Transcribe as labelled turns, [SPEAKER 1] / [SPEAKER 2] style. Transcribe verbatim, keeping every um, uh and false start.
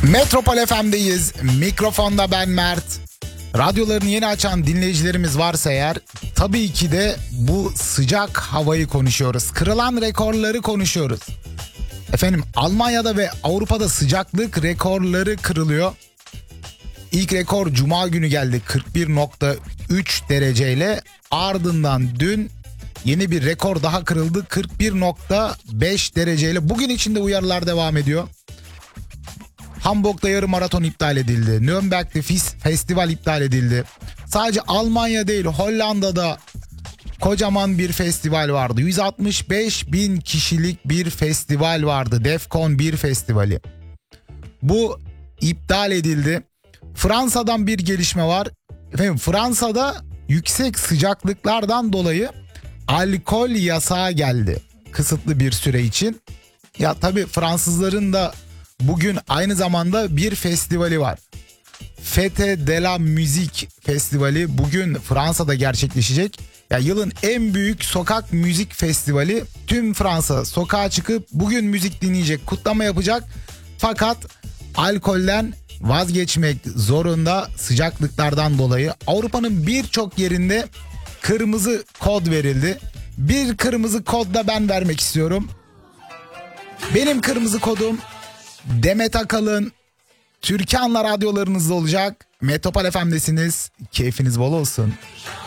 [SPEAKER 1] Metropol F M'deyiz. Mikrofonda ben Mert. Radyolarını yeni açan dinleyicilerimiz varsa eğer, tabii ki de bu sıcak havayı konuşuyoruz. Kırılan rekorları konuşuyoruz. Efendim, Almanya'da ve Avrupa'da sıcaklık rekorları kırılıyor. İlk rekor Cuma günü geldi kırk bir nokta üç dereceyle. Ardından dün yeni bir rekor daha kırıldı kırk bir nokta beş dereceyle. Bugün içinde uyarılar devam ediyor. Hamburg'da yarım maraton iptal edildi. Nürnberg'de Fis festival iptal edildi. Sadece Almanya değil, Hollanda'da kocaman bir festival vardı. yüz altmış beş bin kişilik bir festival vardı. Defcon bir festivali. Bu iptal edildi. Fransa'dan bir gelişme var. Efendim, Fransa'da yüksek sıcaklıklardan dolayı alkol yasağı geldi. Kısıtlı bir süre için. Ya tabii Fransızların da bugün aynı zamanda bir festivali var. Fête de la Musique Festivali bugün Fransa'da gerçekleşecek. Ya yılın en büyük sokak müzik festivali. Tüm Fransa sokağa çıkıp bugün müzik dinleyecek, kutlama yapacak. Fakat alkolden vazgeçmek zorunda sıcaklıklardan dolayı. Avrupa'nın birçok yerinde kırmızı kod verildi. Bir kırmızı kod da ben vermek istiyorum. Benim kırmızı kodum Demet Akalın. Türkan'la radyolarınızda olacak. Metropol F M'desiniz. Keyfiniz bol olsun.